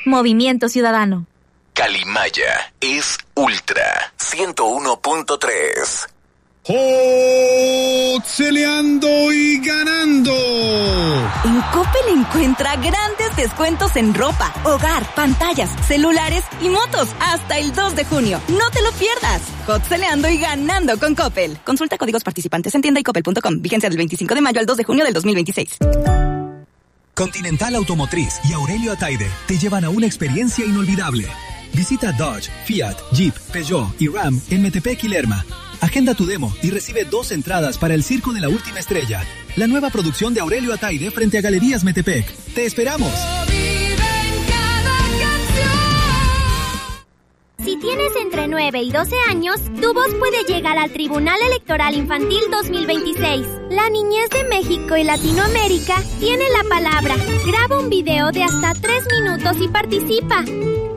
Movimiento Ciudadano. Calimaya es Ultra 101.3. ¡Celeando y ganando! En Coppel encuentra grandes descuentos en ropa, hogar, pantallas, celulares y motos hasta el 2 de junio. ¡No te lo pierdas! Celeando y ganando con Coppel. Consulta códigos participantes en tienda y coppel.com. Vigencia del 25 de mayo al 2 de junio del 2026. Continental Automotriz y Aurelio Ataide te llevan a una experiencia inolvidable. Visita Dodge, Fiat, Jeep, Peugeot y Ram en Metepec y Lerma. Agenda tu demo y recibe 2 entradas para el Circo de la Última Estrella, la nueva producción de Aurelio Ataide frente a Galerías Metepec. ¡Te esperamos! Si tienes entre 9 y 12 años, tu voz puede llegar al Tribunal Electoral Infantil 2026. La niñez de México y Latinoamérica tiene la palabra. Graba un video de hasta 3 minutos y participa.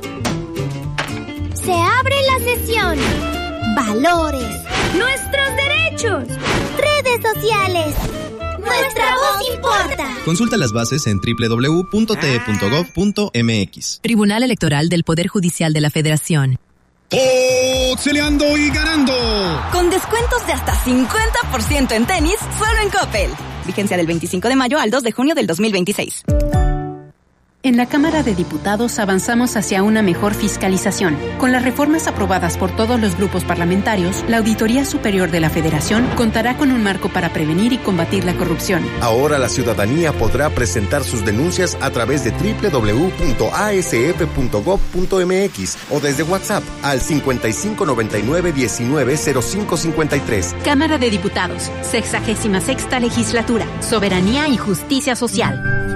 Se abre la sesión. Valores. Nuestros derechos. Redes sociales. Nuestra voz importa. Consulta las bases en www.te.gov.mx. Tribunal Electoral del Poder Judicial de la Federación. ¡Celeando y ganando! Con descuentos de hasta 50% en tenis, solo en Coppel. Vigencia del 25 de mayo al 2 de junio del 2026. En la Cámara de Diputados avanzamos hacia una mejor fiscalización. Con las reformas aprobadas por todos los grupos parlamentarios, la Auditoría Superior de la Federación contará con un marco para prevenir y combatir la corrupción. Ahora la ciudadanía podrá presentar sus denuncias a través de www.asf.gov.mx o desde WhatsApp al 5599190553. Cámara de Diputados, 66ª Legislatura, Soberanía y Justicia Social.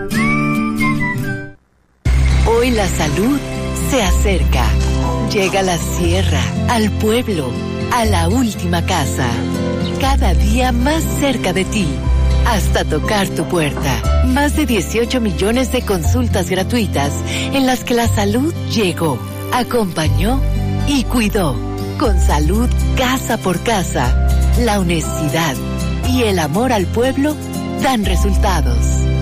Hoy la salud se acerca. Llega a la sierra, al pueblo, a la última casa. Cada día más cerca de ti, hasta tocar tu puerta. Más de 18 millones de consultas gratuitas en las que la salud llegó, acompañó y cuidó. Con salud casa por casa, la honestidad y el amor al pueblo dan resultados.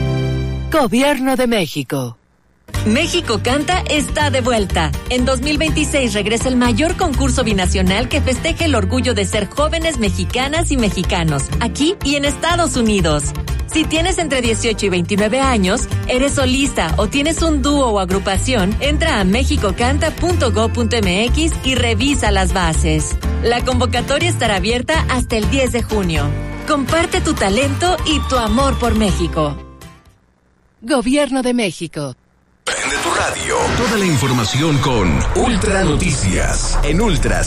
Gobierno de México. México Canta está de vuelta. En 2026 regresa el mayor concurso binacional que festeje el orgullo de ser jóvenes mexicanas y mexicanos, aquí y en Estados Unidos. Si tienes entre 18 y 29 años, eres solista o tienes un dúo o agrupación, entra a mexicocanta.go.mx y revisa las bases. La convocatoria estará abierta hasta el 10 de junio. Comparte tu talento y tu amor por México. Gobierno de México. Prende tu radio. Toda la información con Ultra Noticias en Ultra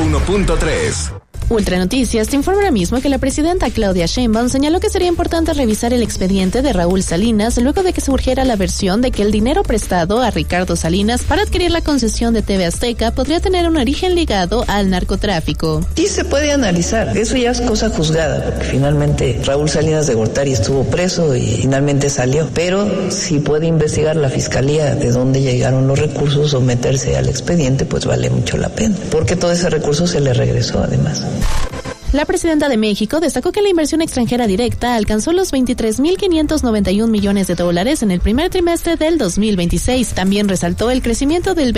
101.3. Ultra Noticias te informa ahora mismo que la presidenta Claudia Sheinbaum señaló que sería importante revisar el expediente de Raúl Salinas luego de que surgiera la versión de que el dinero prestado a Ricardo Salinas para adquirir la concesión de TV Azteca podría tener un origen ligado al narcotráfico. Sí se puede analizar, eso ya es cosa juzgada, porque finalmente Raúl Salinas de Gortari estuvo preso y finalmente salió, pero si puede investigar la fiscalía de dónde llegaron los recursos o meterse al expediente, pues vale mucho la pena, porque todo ese recurso se le regresó además. La presidenta de México destacó que la inversión extranjera directa alcanzó los $23,591 millones en el primer trimestre del 2026. También resaltó el crecimiento del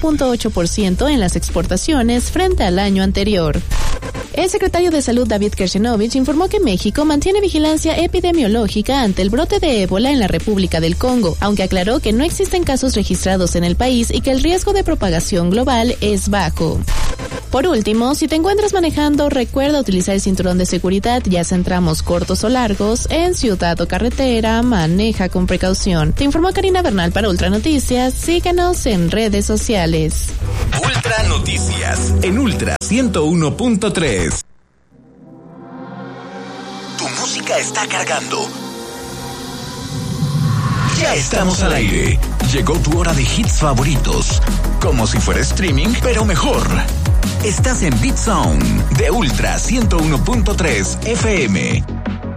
21.8% en las exportaciones frente al año anterior. El secretario de Salud David Kershenovich informó que México mantiene vigilancia epidemiológica ante el brote de ébola en la República del Congo, aunque aclaró que no existen casos registrados en el país y que el riesgo de propagación global es bajo. Por último, si te encuentras manejando, recuerda utilizar el cinturón de seguridad, ya sea en tramos cortos o largos, en ciudad o carretera, maneja con precaución. Te informó Karina Bernal para Ultra Noticias. Síganos en redes sociales. Ultra Noticias en Ultra 101.3. Tu música está cargando. Ya estamos al aire. Llegó tu hora de hits favoritos. Como si fuera streaming, pero mejor. Estás en Beat Zone de Ultra 101.3 FM.